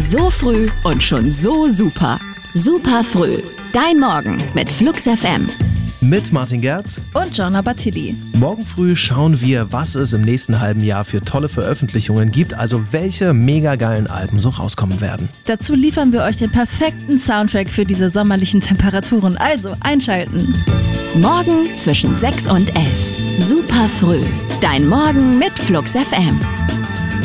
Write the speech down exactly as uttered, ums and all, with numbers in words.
So früh und schon so super. Super früh. Dein Morgen mit Flux F M. Mit Martin Gerz und Jonna Batilli. Morgen früh schauen wir, was es im nächsten halben Jahr für tolle Veröffentlichungen gibt, also welche mega geilen Alben so rauskommen werden. Dazu liefern wir euch den perfekten Soundtrack für diese sommerlichen Temperaturen, also einschalten. Morgen zwischen sechs und elf. Super früh. Dein Morgen mit Flux F M.